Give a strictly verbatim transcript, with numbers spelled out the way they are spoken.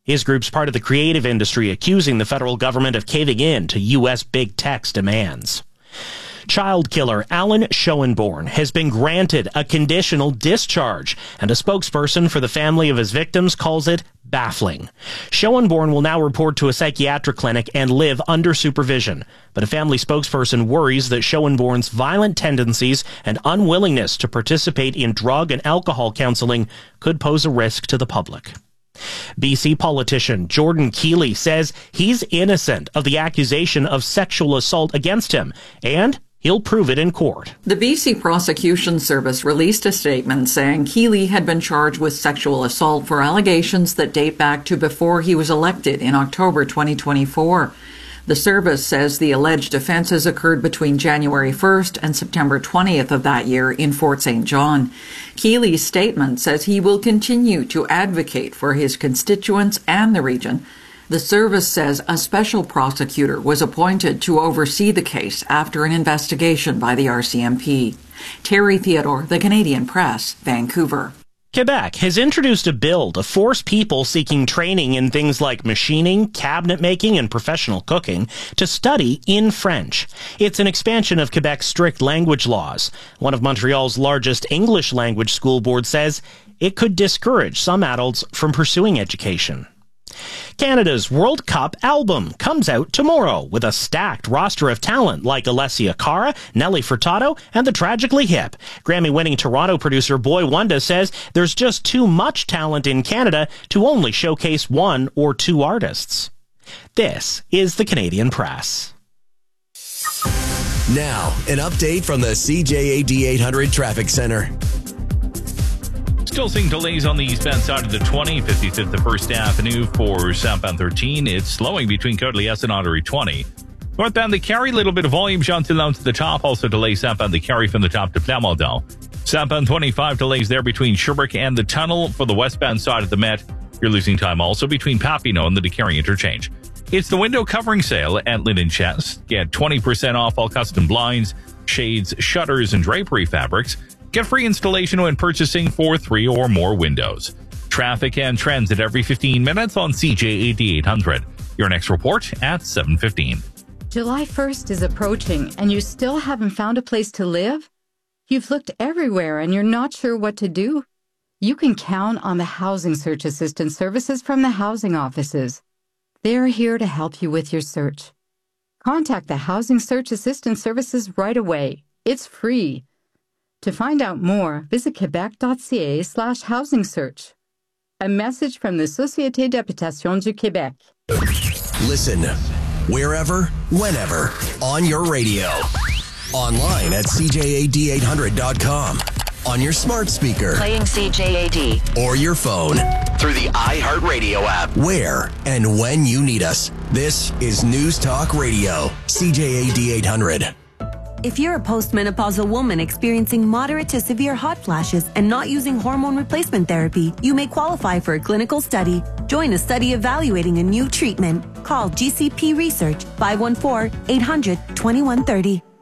His group's part of the creative industry, accusing the federal government of caving in to U S big tech's demands. Child killer Alan Schoenborn has been granted a conditional discharge, and a spokesperson for the family of his victims calls it baffling. Schoenborn will now report to a psychiatric clinic and live under supervision, but a family spokesperson worries that Schoenborn's violent tendencies and unwillingness to participate in drug and alcohol counseling could pose a risk to the public. B C politician Jordan Keeley says he's innocent of the accusation of sexual assault against him, and he'll prove it in court. The B C Prosecution Service released a statement saying Keeley had been charged with sexual assault for allegations that date back to before he was elected in October twenty twenty-four. The service says the alleged offenses occurred between January first and September twentieth of that year in Fort Saint John. Keeley's statement says he will continue to advocate for his constituents and the region. The service says a special prosecutor was appointed to oversee the case after an investigation by the R C M P. Terry Theodore, The Canadian Press, Vancouver. Quebec has introduced a bill to force people seeking training in things like machining, cabinet making, and professional cooking to study in French. It's an expansion of Quebec's strict language laws. One of Montreal's largest English language school boards says it could discourage some adults from pursuing education. Canada's World Cup album comes out tomorrow with a stacked roster of talent like Alessia Cara, Nelly Furtado, and the Tragically Hip. Grammy-winning Toronto producer Boy Wonder says there's just too much talent in Canada to only showcase one or two artists. This is the Canadian Press. Now, an update from the C J A D eight hundred Traffic Center. Still seeing delays on the eastbound side of the twenty, fifty-fifth to First Avenue for southbound thirteen. It's slowing between Côte-Liesse and Artery twenty. Northbound the Carry, little bit of volume, Jean Toulon to the top. Also delays southbound the Carry from the top to Plamondon. Southbound twenty-five, delays there between Sherbrooke and the tunnel. For the westbound side of the Met, you're losing time also between Papineau and the DeCarry interchange. It's the window covering sale at Linen Chest. Get twenty percent off all custom blinds, shades, shutters, and drapery fabrics. Get free installation when purchasing for three or more windows. Traffic and transit every fifteen minutes on C J A D eight hundred. Your next report at seven fifteen. July first is approaching and you still haven't found a place to live? You've looked everywhere and you're not sure what to do? You can count on the Housing Search Assistance services from the housing offices. They're here to help you with your search. Contact the Housing Search Assistance services right away. It's free. To find out more, visit quebec.ca slash housing search. A message from the Société d'Habitation du Québec. Listen wherever, whenever, on your radio. Online at C J A D eight hundred dot com. On your smart speaker. Playing C J A D. Or your phone. Through the iHeartRadio app. Where and when you need us. This is News Talk Radio. C J A D eight hundred. If you're a postmenopausal woman experiencing moderate to severe hot flashes and not using hormone replacement therapy, you may qualify for a clinical study. Join a study evaluating a new treatment. Call G C P Research five one four, eight hundred, twenty-one thirty.